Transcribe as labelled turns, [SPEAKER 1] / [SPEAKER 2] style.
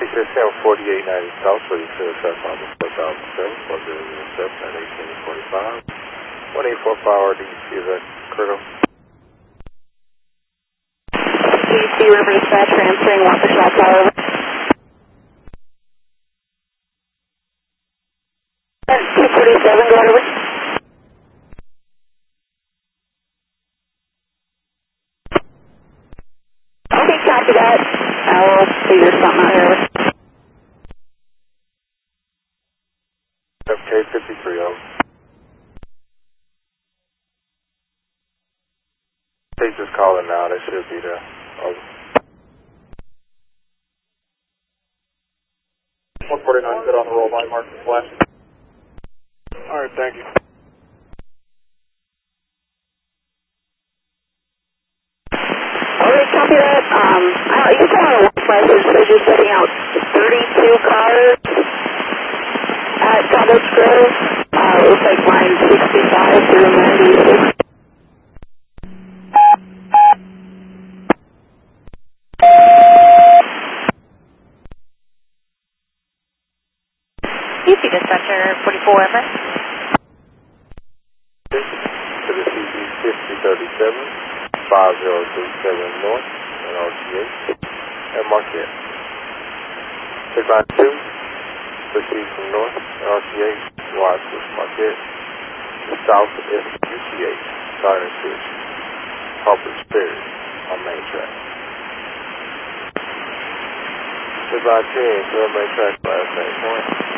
[SPEAKER 1] Sam 4890 South, so you should have on the 4007, 4007 at 1845. 1845 RDC, is that critical?
[SPEAKER 2] DC River Dispatch, transferring Waukesha Tower. 247, go over. Okay, copy that. I will figure something out here.
[SPEAKER 1] FK53, over. They just calling now, they should be there. Over. 149, good on the roll, line mark and flash. Alright, thank you.
[SPEAKER 2] Okay, copy that. You saw on a work message that you're setting out 32 cars at Cottage Grove. It looks like line 65 through 96. DC Dispatcher 44, FS.
[SPEAKER 1] To the CB 5037, 5037 North, and RTA, and Marquette. Take line 2, proceed from North, and RTA, wide to Marquette, south of SUCH, Garden City, Harper's Ferry, on main track. Take line 10, to the main track, last name point.